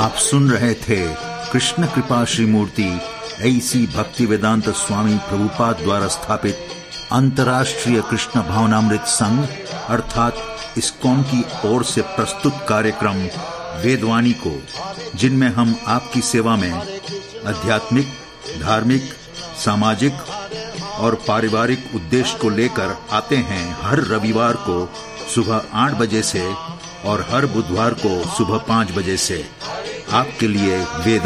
आप सुन रहे थे कृष्ण कृपा श्री मूर्ति ऐसी भक्ति वेदांत स्वामी प्रभुपाद द्वारा स्थापित अंतर्राष्ट्रीय कृष्ण भावनामृत संघ अर्थात इस्कॉन की ओर से प्रस्तुत कार्यक्रम वेदवाणी को, जिनमें हम आपकी सेवा में आध्यात्मिक, धार्मिक, सामाजिक और पारिवारिक उद्देश्य को लेकर आते हैं हर रविवार को सुबह 8 बजे से और हर बुधवार को सुबह 5 बजे से आपके लिए वेद